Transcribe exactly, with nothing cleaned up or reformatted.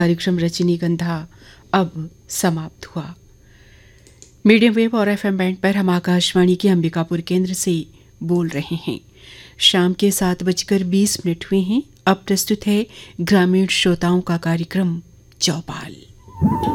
कार्यक्रम रजनीगंधा अब समाप्त हुआ। मीडियम वेव और एफएम बैंड पर हम आकाशवाणी के अंबिकापुर केंद्र से बोल रहे हैं। शाम के सात बजकर बीस मिनट हुए हैं। अब प्रस्तुत है ग्रामीण श्रोताओं का कार्यक्रम चौपाल।